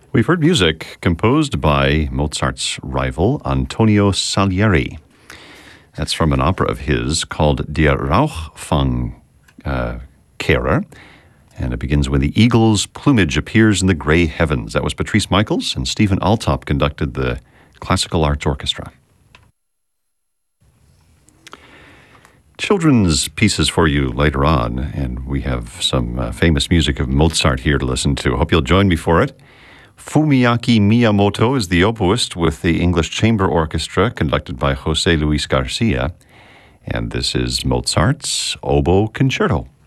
We've heard music composed by Mozart's rival, Antonio Salieri. That's from an opera of his called Der Rauchfangkehrer, and it begins when the eagle's plumage appears in the gray heavens. That was Patrice Michaels, and Stephen Altop conducted the Classical Arts Orchestra. Children's pieces for you later on, and we have some famous music of Mozart here to listen to. Hope you'll join me for it. Fumiaki Miyamoto is the oboist with the English Chamber Orchestra, conducted by José Luis Garcia, and this is Mozart's Oboe Concerto.